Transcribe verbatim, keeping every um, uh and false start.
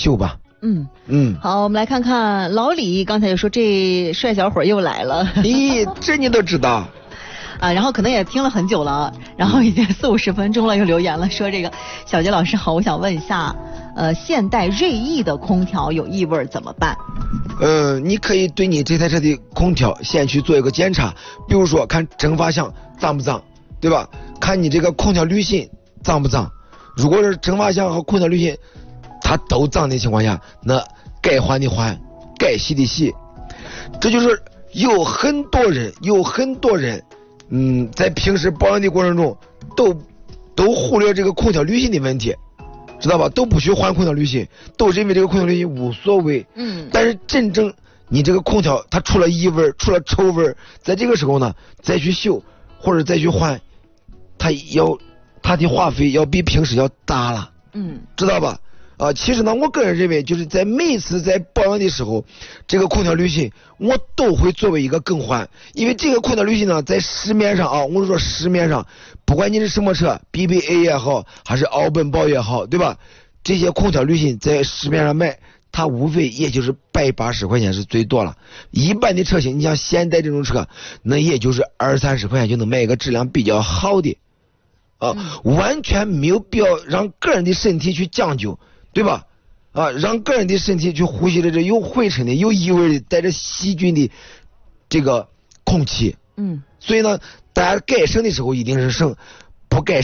秀吧。 嗯嗯， 好，我们来看看老李刚才就说这帅小伙又来了。 咦，这你都知道。 啊，然后可能也听了很久了，然后已经四五十分钟了，又留言了说这个小杰老师好，我想问一下，呃，现代锐意的空调有异味怎么办？ 呃，你可以对你这台车的空调先去做一个检查，比如说看蒸发箱脏不脏，对吧？看你这个空调滤芯脏不脏。如果是蒸发箱和空调滤芯它都脏的情况下，那该换的换，该洗的洗。这就是有很多人，有很多人。嗯，在平时保养的过程中，都都忽略这个空调滤芯的问题，知道吧？都不去换空调滤芯，都认为这个空调滤芯无所谓。嗯。但是真正你这个空调它出了异味，出了臭味，在这个时候呢，再去修或者再去换，它要它的花费要比平时要大了。嗯。知道吧？啊，其实呢，我个人认为，就是在每次在保养的时候，这个空调滤芯我都会作为一个更换，因为这个空调滤芯呢，在市面上啊，我是说市面上，不管你是什么车 ，B B A 也好，还是奥本堡也好，对吧？这些空调滤芯在市面上卖，它无非也就是百八十块钱是最多了。一般的车型，你像现代这种车，那也就是二三十块钱就能买一个质量比较好的，啊，完全没有必要让个人的身体去讲究。对吧？啊，让个人的身体去呼吸着这有灰尘的、有异味的、带着细菌的这个空气。嗯，所以呢，大家该省的时候一定是省，不该